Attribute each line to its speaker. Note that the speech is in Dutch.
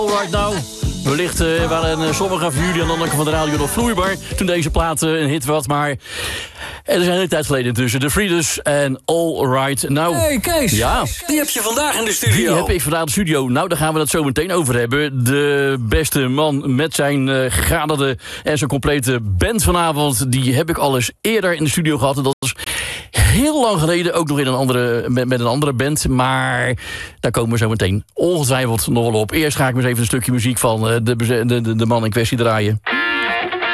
Speaker 1: Right now. Wellicht waren sommigen van jullie aan de andere kant van de radio nog vloeibaar toen deze plaat een hit was, maar er is een hele tijd geleden intussen. The Freeders en All Right Now.
Speaker 2: Hey Kees,
Speaker 1: ja.
Speaker 2: Die heb je vandaag in de studio.
Speaker 1: Die heb ik vandaag in de studio. Nou, daar gaan we het zo meteen over hebben. De beste man met zijn gaderde en zijn complete band vanavond, die heb ik al eens eerder in de studio gehad. En dat is heel lang geleden, ook nog in met een andere band. Maar daar komen we zo meteen ongetwijfeld nog wel op. Eerst ga ik eens even een stukje muziek van de man in kwestie draaien.